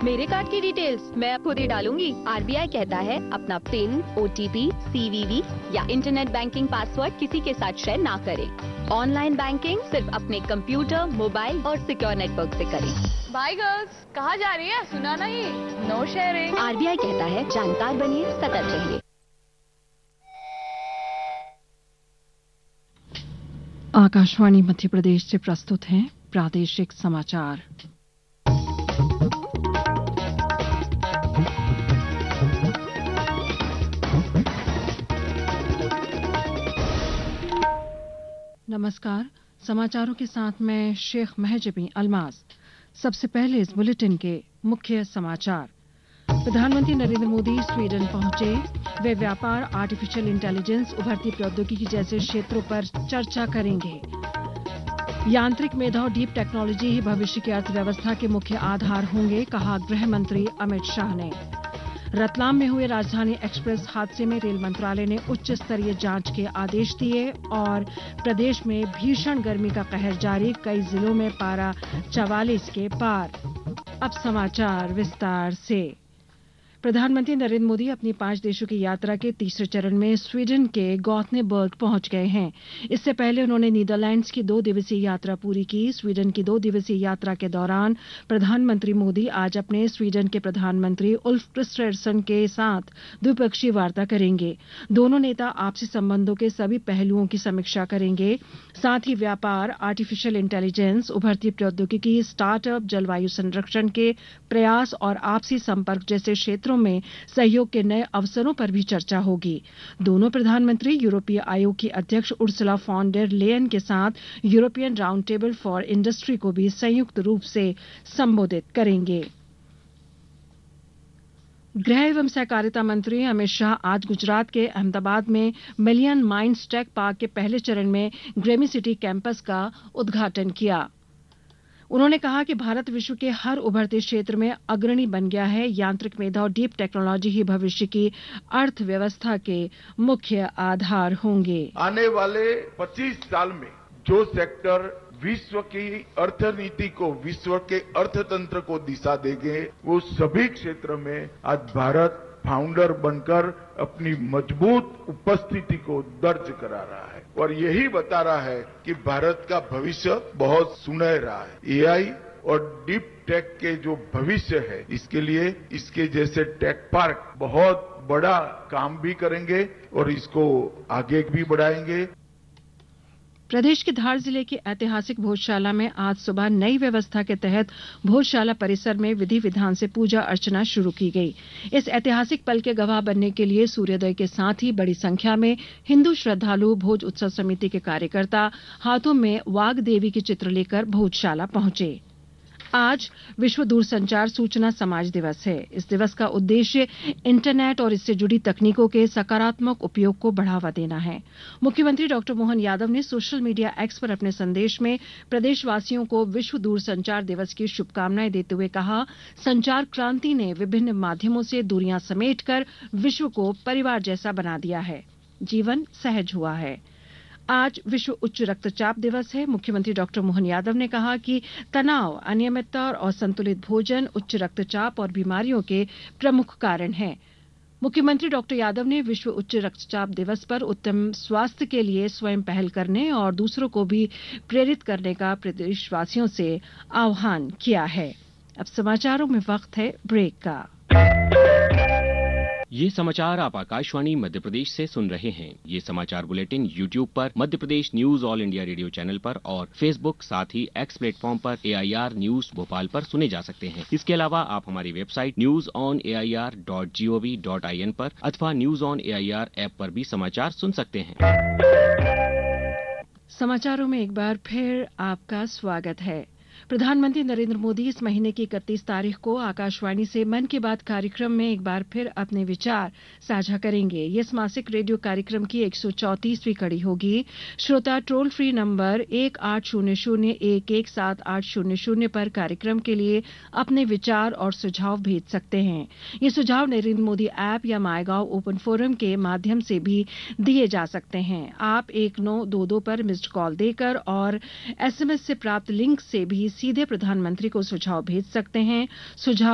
मेरे कार्ड की डिटेल्स मैं खुद ही डालूंगी। आरबीआई कहता है अपना पिन, ओटीपी, सीवीवी या इंटरनेट बैंकिंग पासवर्ड किसी के साथ शेयर ना करें। ऑनलाइन बैंकिंग सिर्फ अपने कंप्यूटर, मोबाइल और सिक्योर नेटवर्क से करें। बाय गर्ल्स, कहाँ जा रही है? सुना नहीं? No sharing. आरबीआई कहता है जानकार बनिए, सतर्क रहिए। आकाशवाणी मध्य प्रदेश से प्रस्तुत हैं प्रादेशिक समाचार। नमस्कार, समाचारों के साथ मैं शेख महजबी अल्मास। सबसे पहले इस बुलेटिन के मुख्य समाचार। प्रधानमंत्री नरेंद्र मोदी स्वीडन पहुंचे। वे व्यापार, आर्टिफिशियल इंटेलिजेंस, उभरती प्रौद्योगिकी जैसे क्षेत्रों पर चर्चा करेंगे। यांत्रिक मेधा और डीप टेक्नोलॉजी ही भविष्य की अर्थव्यवस्था के मुख्य आधार होंगे, कहा गृह मंत्री अमित शाह ने। रतलाम में हुए राजधानी एक्सप्रेस हादसे में रेल मंत्रालय ने उच्च स्तरीय जांच के आदेश दिए। और प्रदेश में भीषण गर्मी का कहर जारी, कई जिलों में पारा 44 के पार। अब समाचार विस्तार से। प्रधानमंत्री नरेंद्र मोदी अपनी 5 देशों की यात्रा के तीसरे चरण में स्वीडन के गॉथनेबर्ग पहुंच गए हैं। इससे पहले उन्होंने नीदरलैंड्स की 2 दिवसीय यात्रा पूरी की। स्वीडन की 2 दिवसीय यात्रा के दौरान प्रधानमंत्री मोदी आज अपने स्वीडन के प्रधानमंत्री उल्फ क्रिस्टरसन के साथ द्विपक्षीय वार्ता करेंगे। दोनों नेता आपसी संबंधों के सभी पहलुओं की समीक्षा करेंगे। साथ ही व्यापार, आर्टिफिशियल इंटेलिजेंस, उभरती प्रौद्योगिकी, स्टार्टअप, जलवायु संरक्षण के प्रयास और आपसी संपर्क जैसे क्षेत्रों में सहयोग के नए अवसरों पर भी चर्चा होगी। दोनों प्रधानमंत्री यूरोपीय आयोग की अध्यक्ष उर्सुला फॉन डेर लेयन के साथ European round table for industry को भी संयुक्त रूप से संबोधित करेंगे। गृह एवं सहकारिता मंत्री अमित शाह आज गुजरात के अहमदाबाद में मिलियन माइंड्स टेक पार्क के पहले चरण में ग्रेमी सिटी कैंपस का उद्घाटन किया। उन्होंने कहा कि भारत विश्व के हर उभरते क्षेत्र में अग्रणी बन गया है। यांत्रिक मेधा और डीप टेक्नोलॉजी ही भविष्य की अर्थव्यवस्था के मुख्य आधार होंगे। आने वाले 25 साल में जो सेक्टर विश्व की अर्थनीति को, विश्व के अर्थतंत्र को दिशा देंगे, वो सभी क्षेत्र में आज भारत फाउंडर बनकर अपनी मजबूत उपस्थिति को दर्ज करा रहा है और यही बता रहा है कि भारत का भविष्य बहुत सुनहरा है। एआई और डीप टेक के जो भविष्य है, इसके लिए इसके जैसे टेक पार्क बहुत बड़ा काम भी करेंगे और इसको आगे भी बढ़ाएंगे। प्रदेश के धार जिले की ऐतिहासिक भोजशाला में आज सुबह नई व्यवस्था के तहत भोजशाला परिसर में विधि विधान से पूजा अर्चना शुरू की गई। इस ऐतिहासिक पल के गवाह बनने के लिए सूर्योदय के साथ ही बड़ी संख्या में हिंदू श्रद्धालु, भोज उत्सव समिति के कार्यकर्ता हाथों में वाग देवी के चित्र लेकर भोजशाला पहुंचे। आज विश्व दूरसंचार सूचना समाज दिवस है। इस दिवस का उद्देश्य इंटरनेट और इससे जुड़ी तकनीकों के सकारात्मक उपयोग को बढ़ावा देना है। मुख्यमंत्री डॉक्टर मोहन यादव ने सोशल मीडिया एक्स पर अपने संदेश में प्रदेशवासियों को विश्व दूरसंचार दिवस की शुभकामनाएं देते हुए कहा, संचार क्रांति ने विभिन्न माध्यमों से दूरियां समेटकर विश्व को परिवार जैसा बना दिया है। जीवन सहज हुआ है। आज विश्व उच्च रक्तचाप दिवस है। मुख्यमंत्री डॉक्टर मोहन यादव ने कहा कि तनाव, अनियमितता और असंतुलित भोजन उच्च रक्तचाप और बीमारियों के प्रमुख कारण हैं। मुख्यमंत्री डॉक्टर यादव ने विश्व उच्च रक्तचाप दिवस पर उत्तम स्वास्थ्य के लिए स्वयं पहल करने और दूसरों को भी प्रेरित करने का प्रदेशवासियों से आह्वान किया है। अब समाचारों में वक्त है ब्रेक का। ये समाचार आप आकाशवाणी मध्य प्रदेश से सुन रहे हैं। ये समाचार बुलेटिन YouTube पर Madhya Pradesh news all India radio channel पर और Facebook साथ ही X प्लेटफॉर्म पर AIR न्यूज भोपाल पर सुने जा सकते हैं। इसके अलावा आप हमारी वेबसाइट newsonair.gov.in पर अथवा न्यूज ऑन AIR ऐप पर भी समाचार सुन सकते हैं। समाचारों में एक बार फिर आपका स्वागत है। प्रधानमंत्री नरेंद्र मोदी इस महीने की 31 तारीख को आकाशवाणी से मन की बात कार्यक्रम में एक बार फिर अपने विचार साझा करेंगे। ये इस मासिक रेडियो कार्यक्रम की 134वीं कड़ी होगी। श्रोता टोल फ्री नंबर 1800-117800 पर कार्यक्रम के लिए अपने विचार और सुझाव भेज सकते हैं। ये सुझाव नरेंद्र मोदी ऐप या माईगॉव ओपन फोरम के माध्यम से भी दिए जा सकते हैं। आप 1922 पर मिस्ड कॉल देकर और SMS से प्राप्त लिंक से भी सीधे प्रधानमंत्री को सुझाव भेज सकते हैं। सुझाव